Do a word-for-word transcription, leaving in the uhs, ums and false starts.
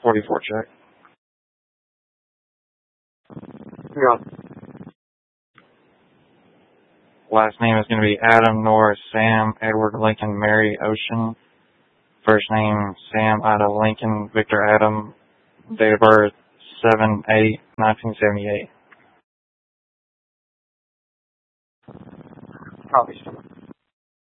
forty-four check. Yeah. Last name is going to be Adam, Nora, Sam, Edward, Lincoln, Mary, Ocean. First name, Sam, Ida, Lincoln, Victor, Adam. Date of birth, seven eight nineteen seventy-eight. Copy.